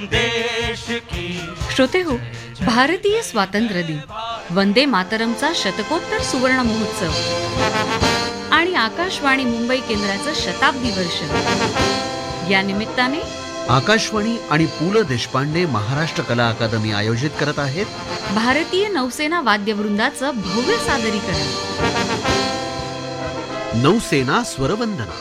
देश की श्रोते हो, भारतीय स्वातंत्र्य दिन, वंदे मातरमचा शतकोत्तर सुवर्ण महोत्सव आणि आकाशवाणी मुंबई केंद्राचं शताब्दी वर्ष या निमित्ताने आकाशवाणी आणि पु ल देशपांडे महाराष्ट्र कला अकादमी आयोजित करत आहेत भारतीय नौसेना वाद्यवृंदाचं भव्य सादरीकरण. नौसेना स्वरवंदना.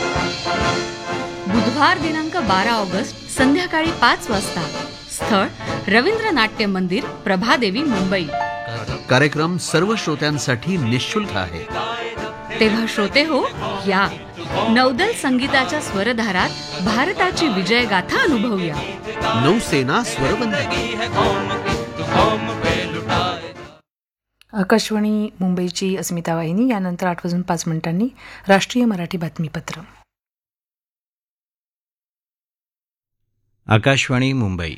बुधवार दिनांक 12 ऑगस्ट संध्याकाळी 5 वाजता. स्थळ रवींद्र नाट्य मंदिर, प्रभादेवी, मुंबई. कार्यक्रम सर्व श्रोत्यांसाठी निःशुल्क आहे. तेव्हा श्रोते हो, या नौदल संगीताच्या स्वरधारात भारताची विजयगाथा अनुभवूया. नौसेना स्वरवंदना. आकाशवाणी मुंबईची अस्मिता वाहिनी. यानंतर 8:05 राष्ट्रीय मराठी बातमीपत्र. आकाशवाणी मुंबई.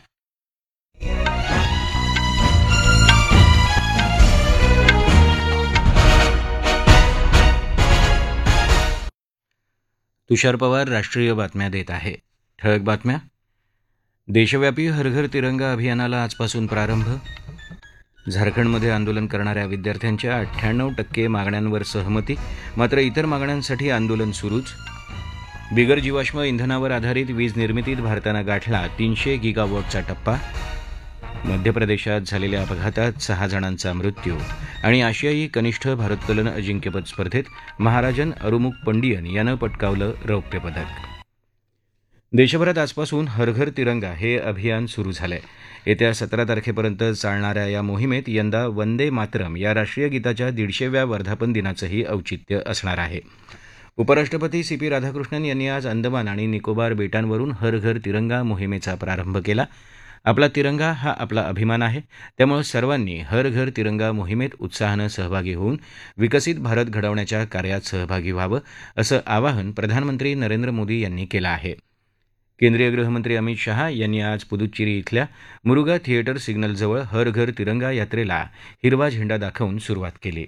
तुषार पवार राष्ट्रीय बातम्या देत आहे. ठळक बातम्या. देशव्यापी हर घर तिरंगा अभियानाला आजपासून प्रारंभ. झारखंडमध्ये आंदोलन करणाऱ्या विद्यार्थ्यांच्या 98% मागण्यांवर सहमती, मात्र इतर मागण्यांसाठी आंदोलन सुरूच. बिगर जीवाश्म इंधनावर आधारित वीज निर्मितीत भारतानं गाठला 300 गिगावॉटचा टप्पा. मध्य प्रदेशात झालेल्या अपघातात 6 जणांचा मृत्यू. आणि आशियाई कनिष्ठ भारोत्तोलन अजिंक्यपद स्पर्धेत महाराजन अरुमुक पंडियन यानं पटकावलं रौप्य पदक. देशभरात आजपासून हर घर तिरंगा हे अभियान सुरू झालंय. येत्या 17 तारखेपर्यंत चालणाऱ्या या मोहिमेत यंदा वंदे मातरम या राष्ट्रीय गीताच्या 150व्या वर्धापन दिनाचंही औचित्य असणार आहे. उपराष्ट्रपती CP राधाकृष्णन यांनी आज अंदमान आणि निकोबार बेटांवरून हर घर तिरंगा मोहिमेचा प्रारंभ केला. आपला तिरंगा हा आपला अभिमान आहे, त्यामुळे सर्वांनी हर घर तिरंगा मोहिमेत उत्साहानं सहभागी होऊन विकसित भारत घडवण्याच्या कार्यात सहभागी व्हावं, असं आवाहन प्रधानमंत्री नरेंद्र मोदी यांनी केलं आहे. केंद्रीय गृहमंत्री अमित शहा यांनी आज पुदुच्चेरी इथल्या मुरुगा थिएटर सिग्नलजवळ हर घर तिरंगा यात्रेला हिरवा झेंडा दाखवून सुरुवात केली.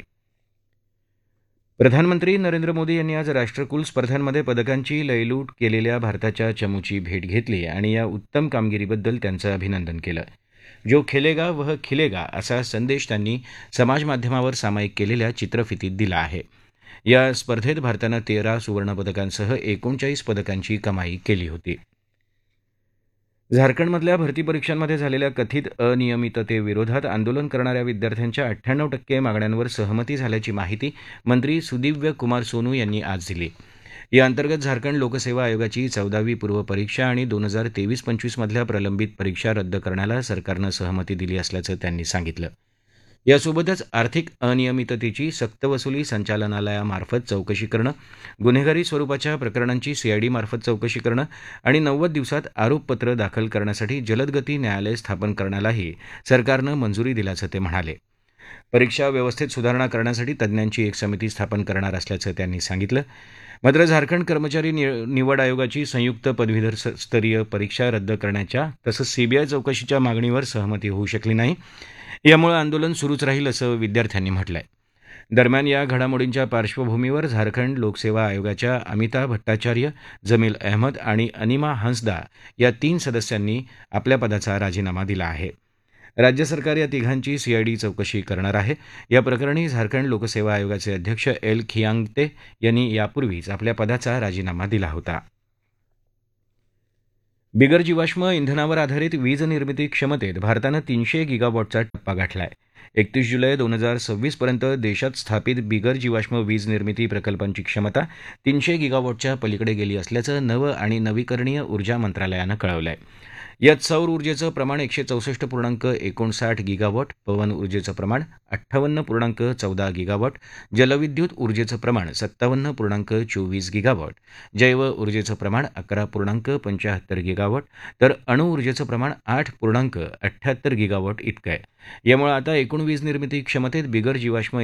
प्रधानमंत्री नरेंद्र मोदी यांनी आज राष्ट्रकुल स्पर्धांमध्ये पदकांची लयलूट केलेल्या भारताच्या चमूची भेट घेतली आणि या उत्तम कामगिरीबद्दल त्यांचं अभिनंदन केलं. जो खेलेगा वह खिलेगा असा संदेश त्यांनी समाजमाध्यमावर सामायिक केलेल्या चित्रफितीत दिला आहे. या स्पर्धेत भारतानं 13 सुवर्णपदकांसह 39 पदकांची कमाई केली होती. झारखंडमधल्या भरती परीक्षांमध्ये झालेल्या कथित अनियमिततेविरोधात आंदोलन करणाऱ्या विद्यार्थ्यांच्या 98% मागण्यांवर सहमती झाल्याची माहिती मंत्री सुदिव्य कुमार सोनू यांनी आज दिली. या अंतर्गत झारखंड लोकसेवा आयोगाची 14वी पूर्व परीक्षा आणि 2023-25 मधल्या प्रलंबित परीक्षा रद्द करण्याला सरकारनं सहमती दिली असल्याचं त्यांनी सांगितलं. यासोबतच आर्थिक अनियमिततेची सक्तवसुली संचालनालयामार्फत चौकशी करणं, गुन्हेगारी स्वरूपाच्या प्रकरणांची CID मार्फत चौकशी करणं आणि 90 दिवसात आरोपपत्र दाखल करण्यासाठी जलदगती न्यायालय स्थापन करण्यालाही सरकारनं मंजुरी दिल्याचं ते म्हणाले. परीक्षा व्यवस्थेत सुधारणा करण्यासाठी तज्ज्ञांची एक समिती स्थापन करणार असल्याचं त्यांनी सांगितलं. मात्र झारखंड कर्मचारी निवड आयोगाची संयुक्त पदवीधर स्तरीय परीक्षा रद्द करण्याच्या तसंच CBI चौकशीच्या मागणीवर सहमती होऊ शकली नाही. यामुळे आंदोलन सुरूच राहील असं विद्यार्थ्यांनी म्हटलंय. दरम्यान या घडामोडींच्या पार्श्वभूमीवर झारखंड लोकसेवा आयोगाच्या अमिता भट्टाचार्य, जमील अहमद आणि अनिमा हंसदा या 3 सदस्यांनी आपल्या पदाचा राजीनामा दिला आहे. राज्य सरकार या तिघांची CID चौकशी करणार आहे. या प्रकरणी झारखंड लोकसेवा आयोगाचे अध्यक्ष L खियांगते यांनी यापूर्वीच आपल्या पदाचा राजीनामा दिला होता. बिगर जीवाश्म इंधनावर आधारित वीज निर्मिती क्षमतेत भारतानं 300 गिगावॉटचा टप्पा गाठलाय. 31 जुलै 2026 पर्यंत देशात स्थापित बिगर जीवाश्म वीज निर्मिती प्रकल्पांची क्षमता 300 गिगावॉटच्या पलीकडे गेली असल्याचं नव आणि नवीकरणीय ऊर्जा मंत्रालयानं कळवलंय. यात सौर ऊर्जेचं प्रमाण 164.59 गिगावॉट, पवन ऊर्जेचं प्रमाण 58.14 गिगावॉट, जलविद्युत ऊर्जेचं प्रमाण 57.24 गिगावॉट, जैव ऊर्जेचं प्रमाण 11.75 गिगावॉट, तर अणुऊर्जेचं प्रमाण 8.78 गिगावॉट इतकं आहे. यामुळे आता एकूण वीज निर्मिती क्षमतेत बिगर जीवाश्म